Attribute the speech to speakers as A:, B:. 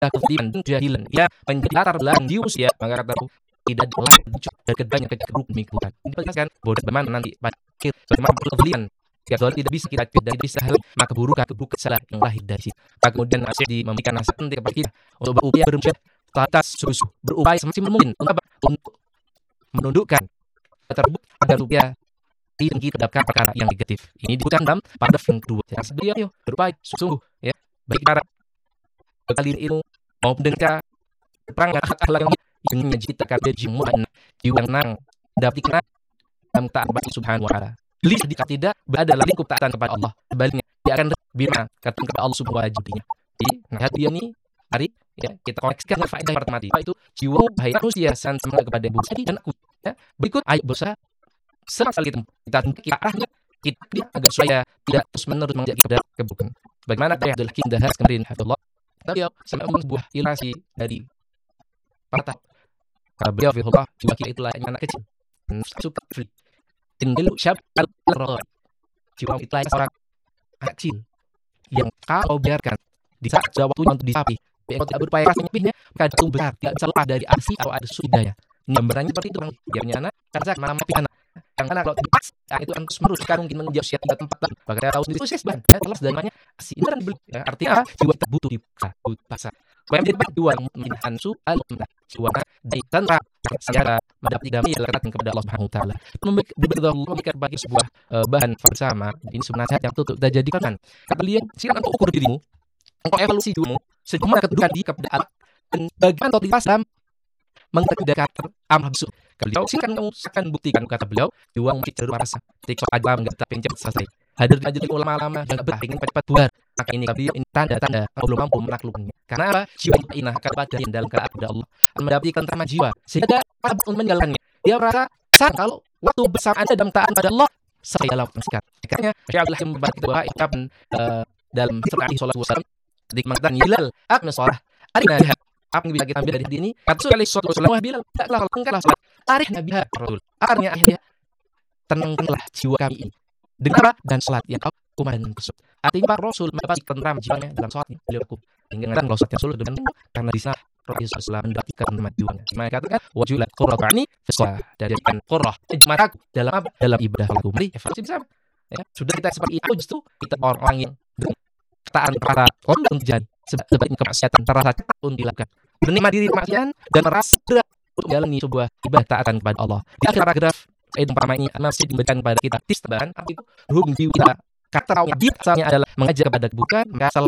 A: kefitiman dan jahilan ya menjadi latar belakang di usia, maka kata tidak boleh dekat banyak keburukan mengikutan. Ini penjelasan bodoh bagaimana nanti pada akhir bagaimana kelebihan jika dolar tidak bisa kita tidak bisa maka keburukan salah yang lahir dari situ. Maka kemudian nasihat memberikan nasihat penting kepada kita untuk berupaya berjihad ke atas susu, berupaya semaksimal mungkin untuk menundukkan tersebut agar rupiah tidak kita dapatkan perkara yang negatif. Ini dibutuhkan dalam paragraf yang kedua. Jadi beliau berupaya sungguh ya baik para kali ilmu maupun dengan perang akhlak yang menjadi terkadang jiwa yang nang dapat dikenal dalam taat kepada Subhanahu wa taala. Jika tidak berada dalam lingkup taatan kepada Allah, sebaliknya dia akan bima katakan kepada Allah subhanahu wa ta'ala. Jadi nasihat dia ni hari ya kita koneksikan dengan faedah pertama tadi, yaitu jiwa bahaya manusia sama kepada ibu dan aku. Ya, berikut ayat berusaha senang sekali kita arahnya kita agar supaya tidak terus menerus mengajak kita keburukan. Bagaimana Syekh Abdul Hakim Dahas kemarin hafizallah. Beliau sama sebuah ilustrasi dari para beliau hafizallah jiwa kita itulah anak kecil. Suka free. Tinggal syab al-rad. Jiwa itulah seorang anak kecil yang kalau biarkan di saat waktunya untuk disapi, kalau tidak berupaya keras menyapihnya, maka jatuh besar, tidak bisa lepas dari arsi atau ada sudahnya. Gambarannya seperti itu, Bang. Biarnya anak, karena mana mati anak. Yang anak kalau dipaks, itu akan terus menerus sekarang mungkin menjauh usia 3 tempat lagi. Maka kita tahu sendiri sukses Bang. Ya, telas dan namanya arsi ini dibeli. Ya, artinya apa? Jiwa terbutuh dipaksa. Supaya menjadi baik jiwa yang hansu al-umdah. Jiwa dari tanpa secara mendapat damai adalah katakan kepada Allah Subhanahu wa taala. Memberikan bagi sebuah bahan bersama. Ini sebenarnya yang tutup kita jadikan. Kata beliau, silakan engkau ukur dirimu. Engkau evaluasi dirimu sejauh mana kedudukan di kepada Allah dan bagaimana kau dipasang mengkedekat amal besar. Beliau silakan kamu akan buktikan kata beliau juang mesti cenderung merasa ketika agama enggak tapi cepat selesai. Hadir jadi ulama-ulama yang ingin cepat buar. Maka ini beliau ini tanda-tanda kamu belum mampu menaklukkannya. Karena apa? Jiwa inah kepada dalam keadaan Allah akan mendapatkan tenteram jiwa sehingga untuk menjalankannya. Dia merasa sang kalau waktu bersama Anda dalam taat pada Allah saya lakukan sekarang. Makanya Syekh Abdul Hakim membagi doa dalam surah Al-Wasallam ketika mengatakan Bilal akna shalah arina biha apa yang bisa kita ambil dari hadis ini kata Rasulullah sallallahu alaihi wasallam Bilal taklah kalau engkau salat arina biha Rasul artinya akhirnya tenangkanlah jiwa kami ini dengan dan salat yang kau kumandan tersebut artinya Pak Rasul mendapatkan tenteram jiwanya dalam salatnya beliau hukum hingga mengatakan kalau salatnya Rasul dengan karena di sana Rasulullah SAW mendapatkan tenteram jiwanya maka katakan wajulat qurratu aini fi shalah dari kan qurrah mataku dalam ibadah aku mari evaluasi bersama ya sudah kita seperti itu justru kita orang yang ketaatan para orang untuk jadi sebaik kemaksiatan terasa cepat untuk dilakukan menikmati diri kemaksiatan dan merasa berat untuk menjalani sebuah ibadah taatan kepada Allah. Di akhir paragraf ayat pertama ini masih diberikan kepada kita tips tambahan itu berhubung jiwa kita kata yang asalnya adalah mengajar kepada keburukan maka asal